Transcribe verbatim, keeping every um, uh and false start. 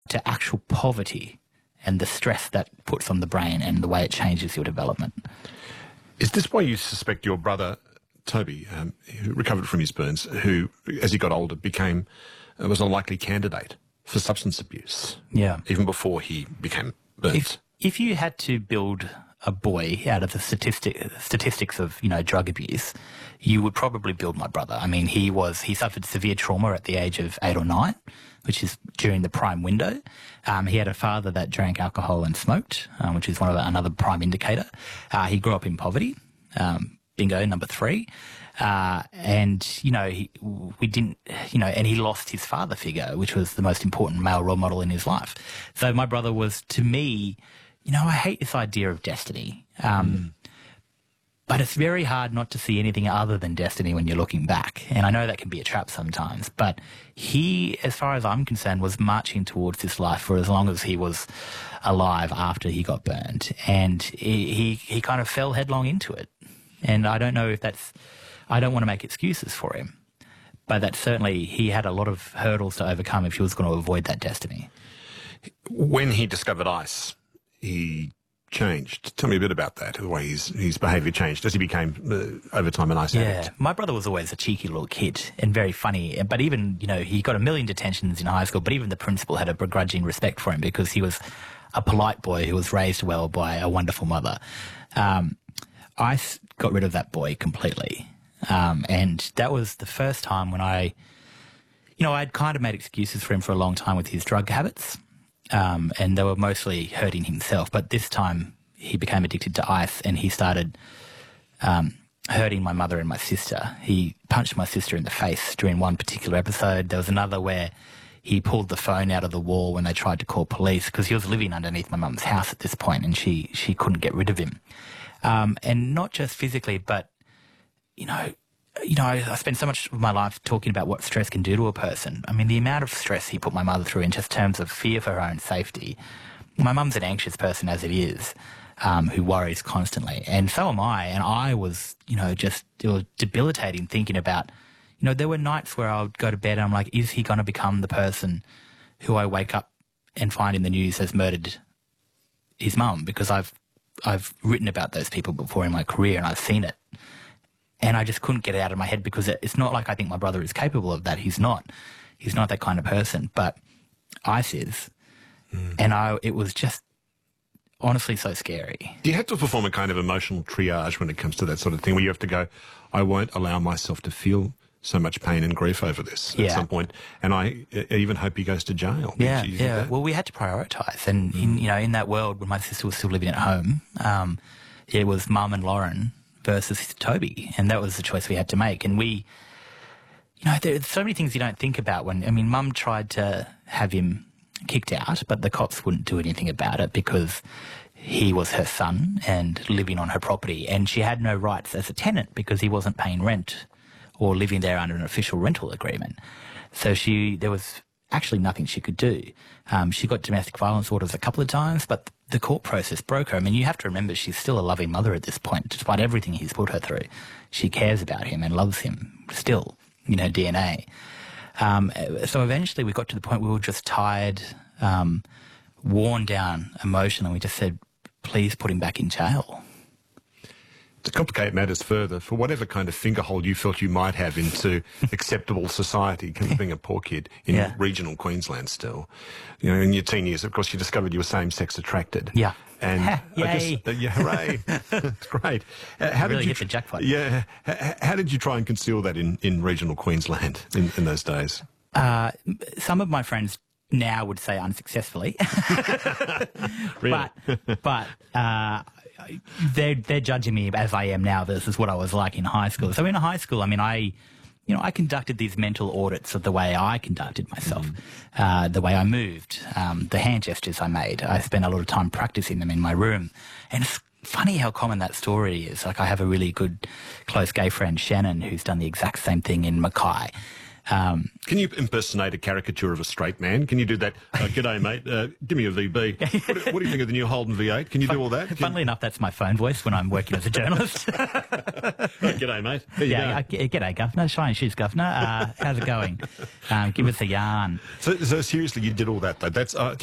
to actual poverty and the stress that puts on the brain and the way it changes your development. Is this why you suspect your brother, Toby, um, who recovered from his burns, who, as he got older, became, uh, was a likely candidate for substance abuse? Yeah. Even before he became burnt. If, if you had to build a boy out of the statistic, statistics of, you know, drug abuse, you would probably build my brother. I mean, he was, he suffered severe trauma at the age of eight or nine, which is during the prime window. Um, he had a father that drank alcohol and smoked, um, which is one of the, another prime indicator. Uh, he grew up in poverty. Um, bingo, number three. Uh, and, you know, he, we didn't, you know, and he lost his father figure, which was the most important male role model in his life. So my brother was, to me, you know, I hate this idea of destiny. Um, mm. But it's very hard not to see anything other than destiny when you're looking back. And I know that can be a trap sometimes. But he, as far as I'm concerned, was marching towards this life for as long as he was alive after he got burned. And he, he, he kind of fell headlong into it. And I don't know if that's, I don't want to make excuses for him. But that certainly, he had a lot of hurdles to overcome if he was going to avoid that destiny. When he discovered ice, he changed. Tell me a bit about that, the way his, his behaviour changed as he became, uh, over time, an ice addict. Yeah, my brother was always a cheeky little kid and very funny. But even, you know, he got a million detentions in high school, but even the principal had a begrudging respect for him because he was a polite boy who was raised well by a wonderful mother. Um, ice got rid of that boy completely. Um, and that was the first time when I, you know, I'd kind of made excuses for him for a long time with his drug habits. Um, and they were mostly hurting himself. But this time he became addicted to ice and he started um, hurting my mother and my sister. He punched my sister in the face during one particular episode. There was another where he pulled the phone out of the wall when they tried to call police because he was living underneath my mum's house at this point and she, she couldn't get rid of him. Um, and not just physically, but, you know, You know, I, I spend so much of my life talking about what stress can do to a person. I mean, the amount of stress he put my mother through in just terms of fear for her own safety. My mum's an anxious person as it is, um, who worries constantly. And so am I. And I was, you know, just, it was debilitating thinking about, you know, there were nights where I would go to bed and I'm like, is he going to become the person who I wake up and find in the news has murdered his mum? Because I've, I've written about those people before in my career and I've seen it. And I just couldn't get it out of my head because it's not like I think my brother is capable of that. He's not. He's not that kind of person. But Ice is. Mm. And I, it was just honestly so scary. Do you have to perform a kind of emotional triage when it comes to that sort of thing where you have to go, I won't allow myself to feel so much pain and grief over this yeah. at some point, and I even hope he goes to jail. Yeah, yeah. Well, we had to prioritise. And, mm. in, you know, in that world when my sister was still living at home, um, it was Mum and Lauren versus Toby, and that was the choice we had to make. And we, you know, there's so many things you don't think about when, I mean, Mum tried to have him kicked out, but the cops wouldn't do anything about it because he was her son and living on her property, and she had no rights as a tenant because he wasn't paying rent or living there under an official rental agreement. So she, there was actually nothing she could do. Um, she got domestic violence orders a couple of times, but the court process broke her. I mean, you have to remember she's still a loving mother at this point, despite everything he's put her through. She cares about him and loves him still, in her D N A. Um, so eventually we got to the point where we were just tired, um, worn down emotionally, and we just said, please put him back in jail. To complicate matters further, for whatever kind of fingerhold you felt you might have into acceptable society, being a poor kid in yeah. regional Queensland still, you know, in your teen years, of course, you discovered you were same-sex attracted. Yeah. And ha, I yay. Just, uh, yeah, hooray. It's great. Uh, how really did you hit the jackpot. Yeah. How, how did you try and conceal that in, in regional Queensland in, in those days? Uh, some of my friends now would say unsuccessfully. Really? But, but uh, they're, they're judging me as I am now versus what I was like in high school. So in high school, I mean, I, you know, I conducted these mental audits of the way I conducted myself, mm. uh, the way I moved, um, the hand gestures I made. I spent a lot of time practicing them in my room. And it's funny how common that story is. Like, I have a really good, close gay friend, Shannon, who's done the exact same thing in Mackay. Um, Can you impersonate a caricature of a straight man? Can you do that? Uh, G'day, mate. Uh, give me a V B. What, do- what do you think of the new Holden V eight? Can you fun, do all that? Can... Funnily enough, that's my phone voice when I'm working as a journalist. Oh, g'day, mate. There you yeah, go. I, g'day, Governor. Shiny shoes, Governor. Uh, how's it going? Um, give us a yarn. So, so seriously, you did all that, though. That's... Uh,